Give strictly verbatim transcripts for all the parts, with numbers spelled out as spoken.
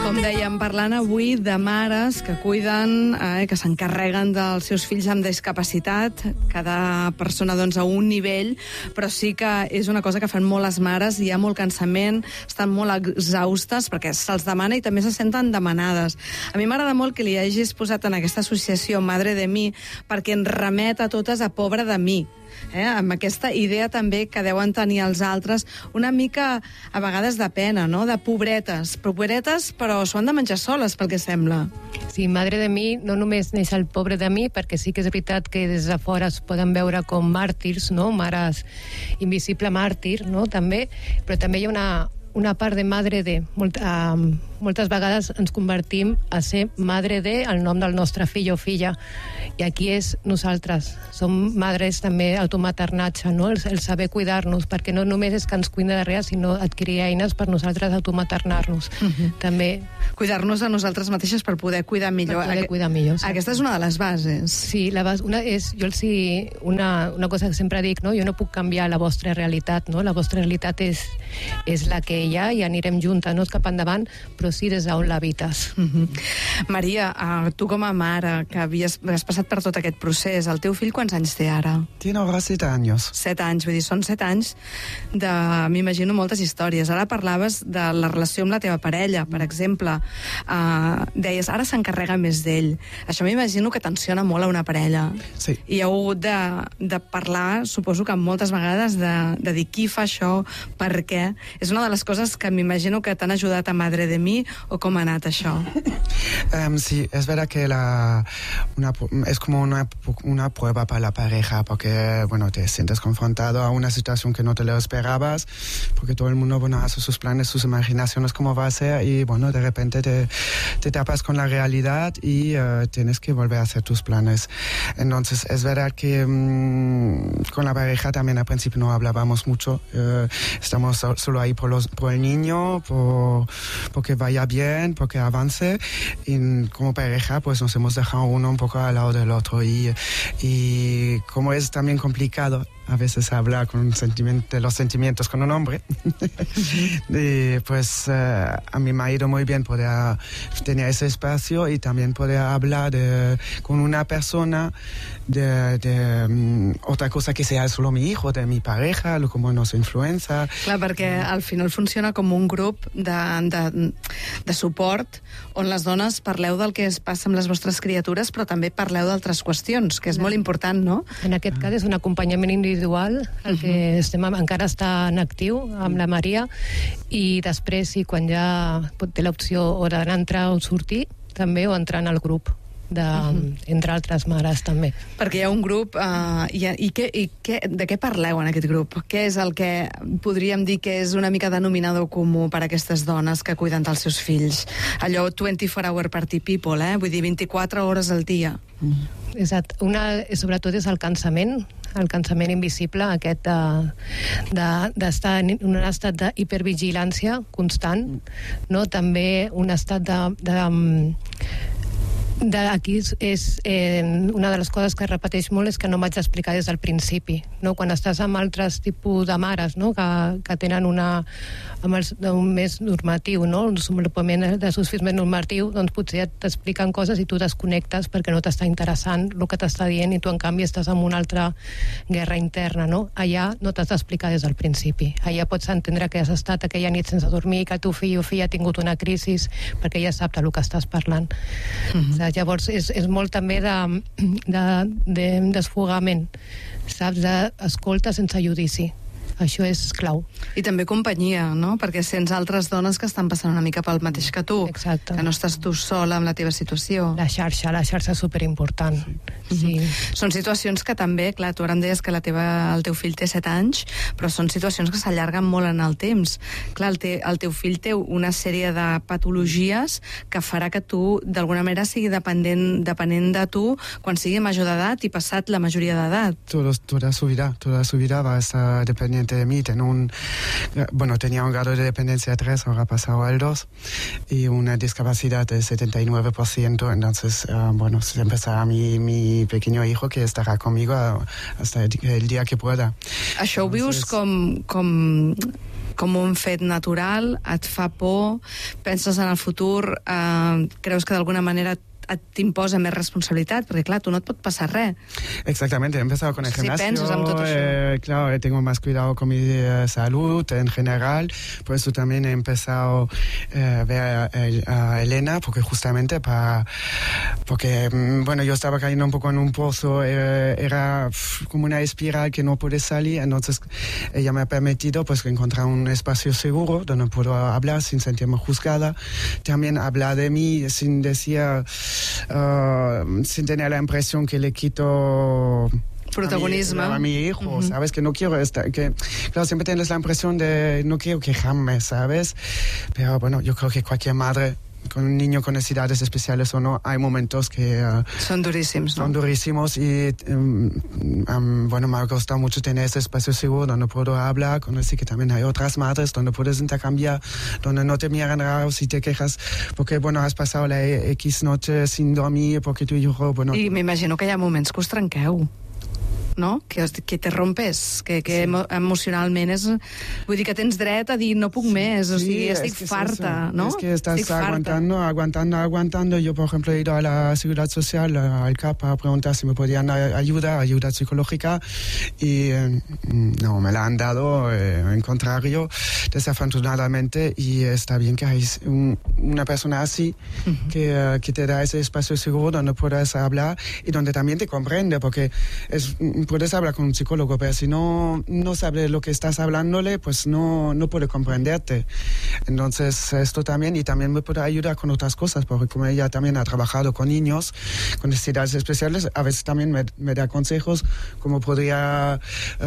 Com dèiem, parlant avui de mares que cuiden, eh, que s'encarreguen dels seus fills amb discapacitat, cada persona doncs, a un nivell, però sí que és una cosa que fan molt les mares, hi ha molt cansament, estan molt exhaustes perquè se'ls demana i també se senten demanades. A mi m'agrada molt que li hagis posat en aquesta associació Madre de Mi perquè ens remet a totes a Pobre de mi. Eh? Amb aquesta idea també que deuen tenir els altres una mica, a vegades, de pena, no? De pobretes. Pobretes, però s'ho han de menjar soles, pel que sembla. Sí, Madre de Mi no només neix el Pobre de Mi, perquè sí que és veritat que des de fora es poden veure com màrtirs, no? Mares, invisible màrtir, no? També, però també hi ha una, una part de Madre de... Molt, um, moltes vegades ens convertim a ser Madre de el nom del nostre fill o filla, i aquí és nosaltres, som madres també automaternatge, no? el, el saber cuidar-nos, perquè no només és que ens cuida de res, sinó adquirir eines per nosaltres automaternar-nos. Uh-huh. També cuidar-nos a nosaltres mateixes per poder cuidar millor. Per poder cuidar millor, sí. Aquesta és una de les bases. Sí, la base, una és, jo els hi, una, una cosa que sempre dic, no? Jo no puc canviar la vostra realitat, no? La vostra realitat és, és la que hi ha i anirem juntes, no és cap endavant, però sí des d'on l'habites. Uh-huh. Maria, uh, tu com a mare, que havies, havies passat per tot aquest procés, el teu fill quants anys té ara? Tiene ahora siete años. Set anys, vull dir, són set anys de, m'imagino, moltes històries. Ara parlaves de la relació amb la teva parella, per exemple. Uh, deies, ara s'encarrega més d'ell. Això m'imagino que tensiona molt a una parella. Sí. I heu hagut de, de parlar, suposo que moltes vegades, de, de dir qui fa això, per què. És una de les coses que m'imagino que t'han ajudat a Madre de Mi, o com ha anat això? Um, sí, es verdad que la, una, es como una, una prueba para la pareja, porque bueno, te sientes confrontado a una situación que no te lo esperabas, porque todo el mundo bueno, hace sus planes, sus imaginaciones, cómo va a ser, y bueno, de repente te, te tapas con la realidad y uh, tienes que volver a hacer tus planes. Entonces, es verdad que um, con la pareja también al principio no hablábamos mucho, uh, estamos so, solo ahí por, los, por el niño, por, porque vaya bien, porque avance, y como pareja pues nos hemos dejado uno un poco al lado del otro, y, y como es también complicado a veces hablar con sentimiento, de los sentimientos con un hombre, y pues uh, a mí me ha ido muy bien poder tener ese espacio y también poder hablar de, con una persona de, de um, otra cosa que sea solo mi hijo, de mi pareja, lo como nos influencia. Clar, perquè al final funciona com un grup de, de, de suport on les dones parleu del que es passa amb les vostres criatures, però també parleu d'altres qüestions, que és molt important, no? En aquest cas és un acompanyament individual, el que uh-huh. estem, encara està en actiu amb la Maria, i després, sí, quan ja té l'opció o d'anar a entrar o sortir, també, o entrar en el grup. De, uh-huh. entre altres mares també. Perquè hi ha un grup uh, i, i, què, i què, de què parleu en aquest grup? Què és el que podríem dir que és una mica denominador comú per a aquestes dones que cuiden dels seus fills? Allò vint-i-four hour party people, eh? Vull dir, vint-i-quatre hores al dia. Uh-huh. Exacte. Una, sobretot és el cansament, el cansament invisible, aquest d'estar de, de, en un estat d'hipervigilància constant, no? També un estat de, de De aquí és, és eh, una de les coses que repeteix molt és que no vaig explicar des del principi, no? Quan estàs amb altres tipus de mares, no? que, que tenen una, amb el, un més normatiu, no? Un desenvolupament de seus fills més normatiu, doncs potser t'expliquen coses i tu desconnectes perquè no t'està interessant el que t'està dient, i tu en canvi estàs en una altra guerra interna, no? Allà no t'has d'explicar des del principi, allà pots entendre que has estat aquella nit sense dormir, que el teu fill o filla ha tingut una crisi, perquè ja sap del que estàs parlant. Mm-hmm. Llavors és, és molt també de, de, de desfogament, saps, d'escolta sense judici. Això és clau. I també companyia, no? Perquè sents altres dones que estan passant una mica pel mateix que tu. Exacte. Que no estàs tu sola amb la teva situació. La xarxa, la xarxa és superimportant. Sí. Sí. Mm-hmm. Són situacions que també, clar, tu ara em deies que la teva, el teu fill té set anys, però són situacions que s'allarguen molt en el temps. Clar, el, te, el teu fill té una sèrie de patologies que farà que tu, d'alguna manera, sigui dependent, dependent de tu quan sigui major d'edat i passat la majoria d'edat. Todo, toda su vida, toda su vida va a estar dependiente de mí. Tengo un, bueno, tenía un grado de dependencia de tres, ahora ha pasado al dos, y una discapacidad del setenta y nueve por ciento. Entonces, uh, bueno, siempre será mi, mi pequeño hijo que estará conmigo hasta el, el día que pueda. Això ho vius com, com, com un fet natural, et fa por, penses en el futur, eh, creus que d'alguna manera t'imposa més responsabilitat, porque claro, tú no te puede pasar res. Exactamente, he empezado con el Si gimnasio, piensas en todo eso. eh, claro, tengo más cuidado con mi eh, salud en general, por eso también he empezado eh, a ver a, a Elena, porque justamente para, porque, bueno, yo estaba cayendo un poco en un pozo, eh, era pff, como una espiral que no pude salir, entonces ella me ha permitido pues encontrar un espacio seguro donde puedo hablar sin sentirme juzgada, también hablar de mí sin decir... Uh, sin tener la impresión que le quito protagonismo a mi, a mi hijo, uh-huh. ¿sabes? Que no quiero estar, que claro, siempre tienes la impresión de no quiero quejarme, ¿sabes? Pero bueno, yo creo que cualquier madre con un niño con necesidades especiales o no, hay momentos que... Uh, son durísimos, ¿no? Son durísimos y, um, um, bueno, me ha costado mucho tener ese espacio seguro donde puedo hablar, conocer que también hay otras madres donde puedes intercambiar, donde no te miran raro si te quejas, porque, bueno, has pasado la X noche sin dormir, porque tu hijo, bueno... I m'imagino que hi ha moments que us trenqueu, no? Que, que te rompes, que, que sí. emo, emocionalment és... Vull dir que tens dret a dir no puc sí, més, o sigui, sí, estic es que farta, es ¿no? Es que estás estic aguantando, farta. aguantando, aguantando. Yo, por ejemplo, he ido a la Seguridad Social, al C A P, a preguntar si me podían ayudar, ayuda psicológica, y eh, no, me la han dado, eh, en contrario, desafortunadamente, y está bien que hay un, una persona así, uh-huh. que, uh, que te da ese espacio seguro donde puedas hablar y donde también te comprende, porque es... puedes hablar con un psicólogo, pero si no, no sabe lo que estás hablándole, pues no, no puede comprenderte. Entonces, esto también, y también me puede ayudar con otras cosas, porque como ella también ha trabajado con niños con necesidades especiales, a veces también me, me da consejos cómo podría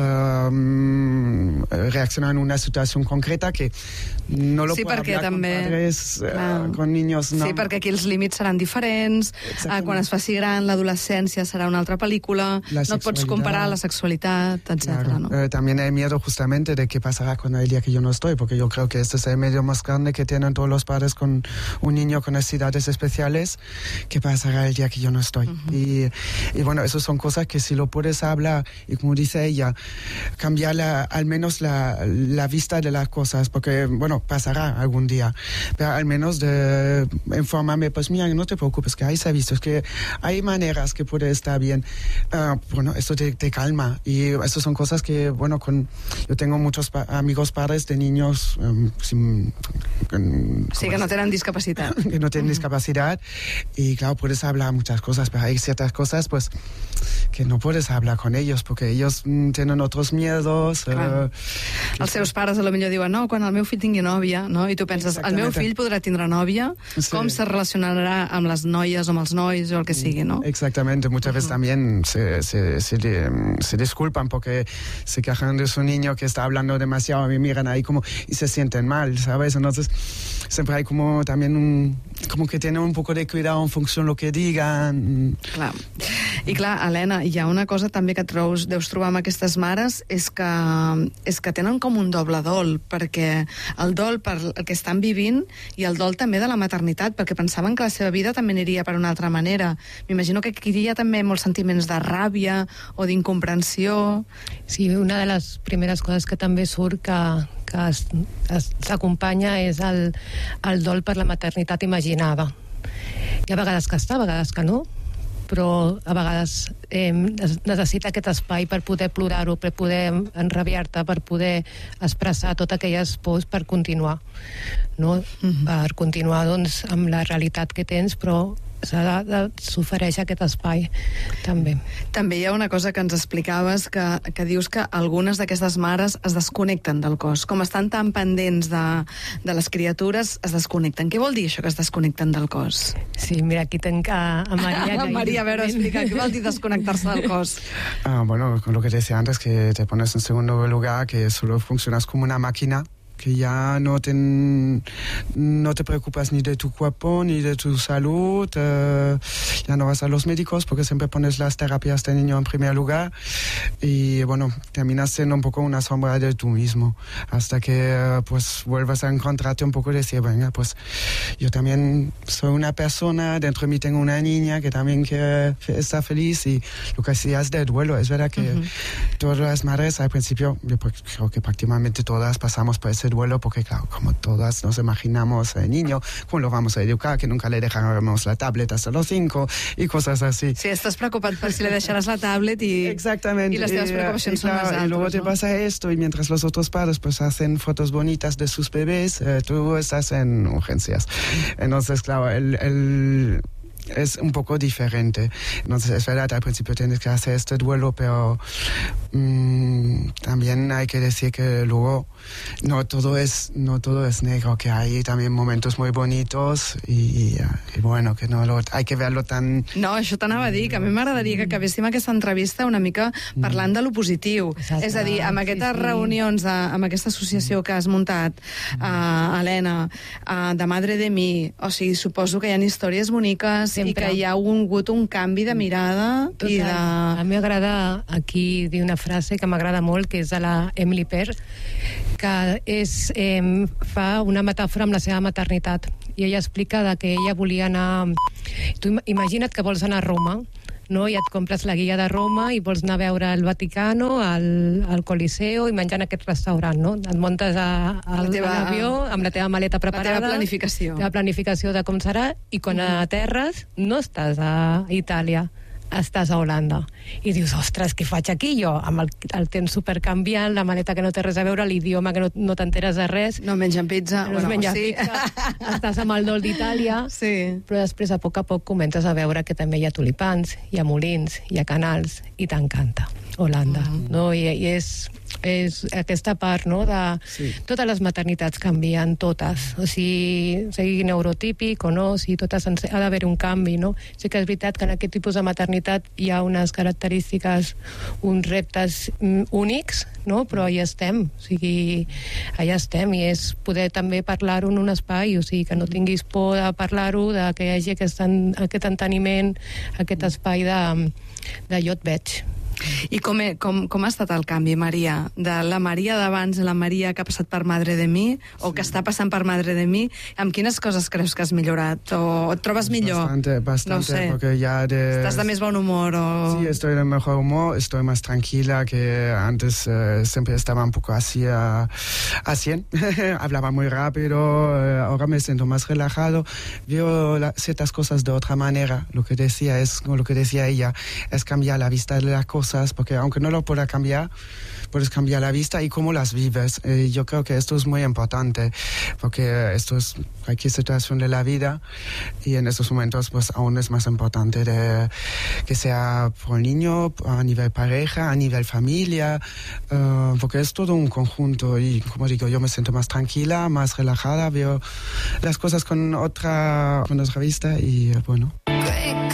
um, reaccionar en una situación concreta que no lo sí, puedo hablar també, con padres, uh, con niños. No. Sí, perquè aquí els límits seran diferents, uh, quan es faci gran, l'adolescència serà una altra pel·lícula, la no et pots comparar la sexualidad, etcétera. Claro. ¿No? Eh, también hay miedo justamente de qué pasará con el día que yo no estoy, porque yo creo que este es el medio más grande que tienen todos los padres con un niño con necesidades especiales, qué pasará el día que yo no estoy. Uh-huh. y, y bueno, eso son cosas que si lo puedes hablar, y como dice ella, cambiar la, al menos la, la vista de las cosas, porque bueno, pasará algún día, pero al menos de informarme, pues mira, no te preocupes, que hay servicios, que hay maneras que puede estar bien. Uh, bueno, esto te, te calma, y estas son cosas que, bueno, con yo tengo muchos pa- amigos padres de niños um, sin, con, sí, que no tienen discapacidad. que no tienen uh-huh. discapacidad, y claro, puedes hablar muchas cosas, pero hay ciertas cosas, pues, que no puedes hablar con ellos, porque ellos mm, tienen otros miedos. Uh, Els seus pares a lo millor diuen, no, quan el meu fill tingui nòvia, no? I tu penses, el meu fill podrà tindre nòvia, sí. com se relacionarà amb les noies o amb els nois o el que sigui, no? Exactamente, muchas uh-huh. veces también se, se, se, se disculpan porque se quejan de su niño que está hablando demasiado y miran ahí como y se sienten mal, ¿sabes? Entonces siempre hay como también un, como que tienen un poco de cuidado en función de lo que digan. Clar. I clar, Helena, hi ha una cosa també que et treus, deus trobar amb aquestes mares, és que, és que tenen com un doble dol, perquè el dol per el que estan vivint i el dol també de la maternitat, perquè pensaven que la seva vida també aniria per una altra manera. M'imagino que aquí hi ha també molts sentiments de ràbia o d'incomprensió. Sí, una de les primeres coses que també surt que, que es, es, s'acompanya és el, el dol per la maternitat imaginada. Hi ha vegades que està, vegades que no, però a vegades eh, necessita aquest espai per poder plorar-ho, per poder enrabiar-te, per poder expressar totes aquelles pors per continuar, no? Mm-hmm. Per continuar doncs, amb la realitat que tens, però s'ofereix aquest espai també. També hi ha una cosa que ens explicaves, que, que dius que algunes d'aquestes mares es desconnecten del cos, com estan tan pendents de, de les criatures, es desconnecten. Què vol dir això, que es desconnecten del cos? Sí, mira, aquí tenc a, a Maria. A Maria, a veure, explica, què vol dir desconnectar-se del cos? Ah, bueno, con lo que te decía antes, que te pones en segundo lugar, que solo funcionas como una máquina, que ya no te, no te preocupas ni de tu cuerpo ni de tu salud, eh, ya no vas a los médicos porque siempre pones las terapias de niño en primer lugar, y bueno, terminas siendo un poco una sombra de tú mismo, hasta que eh, pues vuelvas a encontrarte un poco y decir, venga, pues yo también soy una persona, dentro de mí tengo una niña que también quiere estar feliz, y lo que decías de duelo, es verdad que uh-huh. todas las madres al principio, yo creo que prácticamente todas pasamos por ese duelo, porque claro, como todas nos imaginamos el niño, ¿cómo lo vamos a educar? Que nunca le dejaremos la tablet hasta los cinco y cosas así. Sí, estás preocupat per si le deixaràs la tablet i, Exactamente. y las teves preocupacions y, son claro, más altas. y luego te ¿no? pasa esto, y mientras los otros padres pues hacen fotos bonitas de sus bebés, eh, tú estás en urgencias. Entonces, claro, el... el es un poco diferente. Entonces, es verdad, al principio tienes que hacer este duelo, pero mmm, también hay que decir que luego no todo es no todo es negro, que hay también momentos muy bonitos y, y, y bueno, que no lo, hay que verlo tan... No, això t'anava a dir, que a mi m'agradaria que acabéssim aquesta entrevista una mica parlant de lo positiu. Exacte. És a dir, amb aquestes Sí, sí. reunions, de, amb aquesta associació que has muntat, uh, Helena, uh, de Madre de Mi, o sigui, suposo que hi ha històries boniques Sempre. i que hi ha hagut un canvi de mirada i de... A mi m'agrada aquí dir una frase que m'agrada molt, que és de la Emily Pear, que és, eh, fa una metàfora amb la seva maternitat, i ella explica de que ella volia anar... Tu imagina't que vols anar a Roma, no? I et compres la guia de Roma i vols anar a veure el Vaticano, el, el Coliseo i menjar en aquest restaurant, no? Et muntes a, a, La teva- a l'avió amb la teva maleta preparada, teva planificació. la planificació de com serà, i quan Mm. aterres no estàs a Itàlia, estàs a Holanda. I dius, ostres, què faig aquí jo? Amb el, el temps supercanviant, la maleta que no té res a veure, l'idioma que no, no t'enteres de res, No mengen pizza. no es menja sí. pizza, estàs amb el dol d'Itàlia, Sí. però després a poc a poc comences a veure que també hi ha tulipans, hi ha molins, hi ha canals, i t'encanta Holanda, mm. no? I, i és, és aquesta part, no?, de Sí. totes les maternitats canvien, totes, o sigui, sigui neurotípic o no, o sigui, totes han, ha d'haver un canvi, no? Sí que és veritat que en aquest tipus de maternitat hi ha unes característiques, uns reptes mm, únics, no? Però allà estem, o sigui, allà estem, i és poder també parlar-ho en un espai, o sigui, que no tinguis por de parlar-ho, de que hi hagi aquest, en, aquest enteniment, aquest espai de, de jo et veig. I com, he, com, com ha estat el canvi, Maria? De la Maria d'abans a la Maria que ha passat per Madre de Mi, o que està passant per Madre de Mi, amb quines coses creus que has millorat? O et trobes millor? Bastante, bastante, no sé. porque ya de... ¿Estás de més bon humor? O... Sí, estoy de mejor humor, estoy más tranquila, que antes eh, siempre estaba un poco así a, a cien, hablaba muy rápido, eh, ahora me siento más relajado, veo la, ciertas cosas de otra manera, lo que decía es, lo que decía ella, es cambiar la vista de las cosas, porque aunque no lo pueda cambiar, puedes cambiar la vista y cómo las vives. Eh, yo creo que esto es muy importante, porque esto es cualquier situación de la vida, y en estos momentos pues aún es más importante de, que sea por el niño, a nivel pareja, a nivel familia, uh, porque es todo un conjunto, y como digo, yo me siento más tranquila, más relajada, veo las cosas con otra, con otra vista, y uh, bueno.